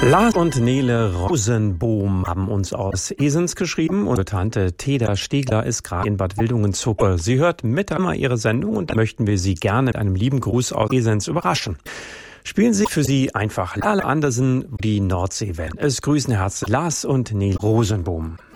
Lars und Nele Rosenbohm haben uns aus Esens geschrieben und Tante Teda Stegler ist gerade in Bad Wildungen-Zuppe. Sie hört mit einmal ihre Sendung und da möchten wir Sie gerne mit einem lieben Gruß aus Esens überraschen. Spielen Sie für Sie einfach Lale Andersen, die Nordseewellen. Es grüßen herzlich Lars und Nele Rosenbohm.